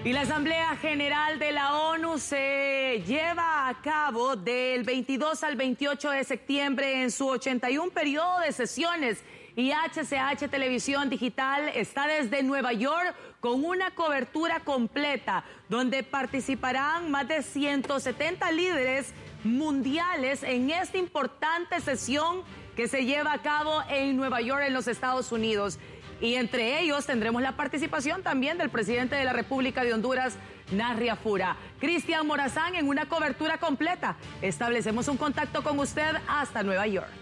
Y la Asamblea General de la ONU se lleva a cabo del 22 al 28 de septiembre en su 81 periodo de sesiones. Y HCH Televisión Digital está desde Nueva York con una cobertura completa, donde participarán más de 170 líderes mundiales en esta importante sesión que se lleva a cabo en Nueva York, en los Estados Unidos. Y entre ellos tendremos la participación también del presidente de la República de Honduras, Narria Fura. Cristian Morazán en una cobertura completa. Establecemos un contacto con usted hasta Nueva York.